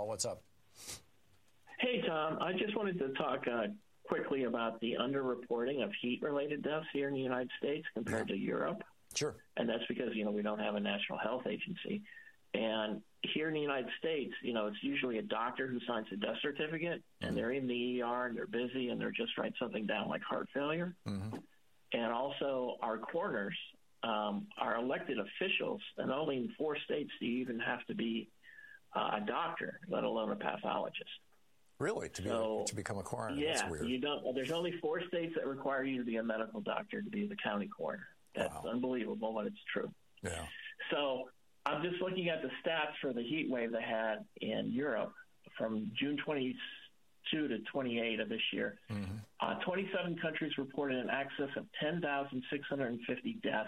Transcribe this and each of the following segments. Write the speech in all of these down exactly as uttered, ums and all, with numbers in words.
Paul. What's up? Hey, Tom. I just wanted to talk uh, quickly about the underreporting of heat-related deaths here in the United States compared yeah. to Europe. Sure. And that's because, you know, we don't have a national health agency. And here in the United States, you know, it's usually a doctor who signs a death certificate, mm-hmm. and they're in the E R, and they're busy, and they're just writing something down like heart failure. Mm-hmm. And also our coroners um, are elected officials, and only in four states do you even have to be uh, a doctor, let alone a pathologist. Really? To be so, to become a coroner? Yeah, That's weird. You don't. There's only four states that require you to be a medical doctor to be the county coroner. That's wow. unbelievable, but it's true. Yeah. So I'm just looking at the stats for the heat wave they had in Europe from June twenty-second to twenty-eighth of this year. Mm-hmm. Uh, twenty-seven countries reported an excess of ten thousand six hundred fifty deaths,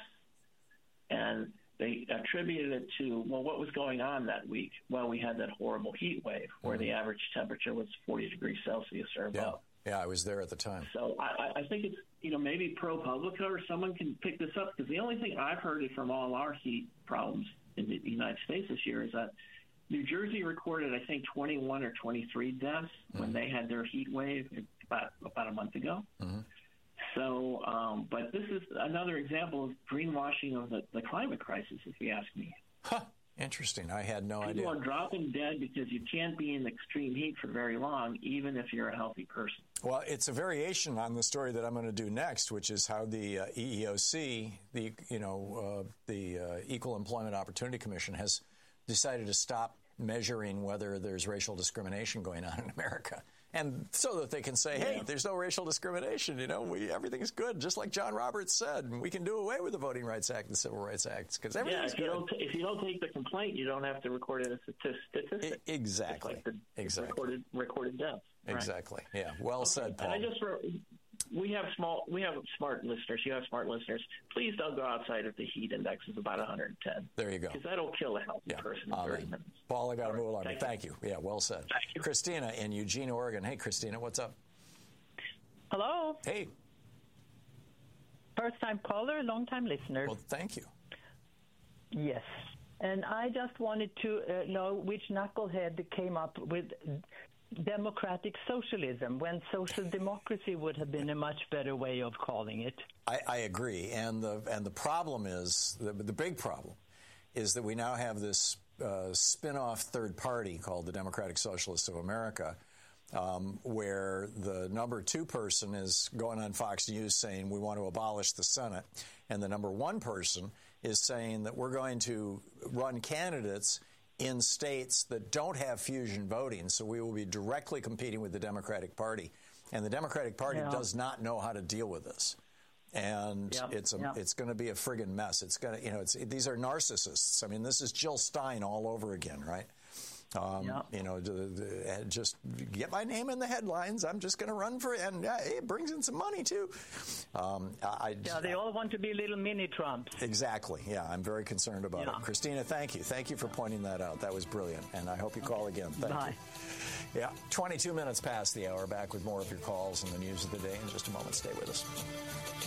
and they attributed it to, well, what was going on that week? Well, we had that horrible heat wave where mm-hmm. the average temperature was forty degrees Celsius or above. Yeah, yeah I was there at the time. So I, I think it's, you know, maybe ProPublica or someone can pick this up, because the only thing I've heard from all our heat problems in the United States this year is that New Jersey recorded, I think, twenty-one or twenty-three deaths mm-hmm. when they had their heat wave about, about a month ago. Mm-hmm. So, um, but this is another example of greenwashing of the, the climate crisis, if you ask me. Huh. Interesting. I had no People idea. People are dropping dead because you can't be in extreme heat for very long, even if you're a healthy person. Well, it's a variation on the story that I'm going to do next, which is how the uh, E E O C, the you know uh, the uh, Equal Employment Opportunity Commission, has decided to stop measuring whether there's racial discrimination going on in America. And so that they can say, hey, yeah. there's no racial discrimination, you know, we everything's good, just like John Roberts said. We can do away with the Voting Rights Act and the Civil Rights Act because everything's yeah, if you good. Don't t- if you don't take the complaint, you don't have to record it as a statistic. I- exactly. Like the, exactly. Recorded, recorded deaths. Exactly. Right? Yeah. Well okay. said, Paul. And I just wrote, we have small, we have smart listeners. You have smart listeners. Please don't go outside if the heat index is about one hundred ten. There you go. Because that'll kill a healthy yeah. person in um, thirty minutes. Paul, I got to right. move along. Thank, Thank you. you. Yeah, well said. Thank you. Christina in Eugene, Oregon. Hey, Christina, what's up? Hello. Hey. First-time caller, long-time listener. Well, thank you. Yes. And I just wanted to uh, know which knucklehead came up with democratic socialism when social democracy would have been a much better way of calling it. I, I agree. And the and the problem is, the, the big problem, is that we now have this uh, spin-off third party called the Democratic Socialists of America, Um, where the number two person is going on Fox News saying we want to abolish the Senate, and the number one person is saying that we're going to run candidates in states that don't have fusion voting, so we will be directly competing with the Democratic Party. And the Democratic Party yeah. does not know how to deal with this. And yep. it's a, yep. it's going to be a friggin' mess. It's going to, you know, it's, these are narcissists. I mean, this is Jill Stein all over again, right? Um, yep. You know, just get my name in the headlines. I'm just going to run for it, and uh, it brings in some money too. Um, I, yeah, they all want to be little mini Trumps. Exactly. Yeah, I'm very concerned about yeah. it. Christina, thank you. Thank you for pointing that out. That was brilliant, and I hope you call again. Thank Bye. you. Yeah, twenty-two minutes past the hour. Back with more of your calls and the news of the day in just a moment. Stay with us.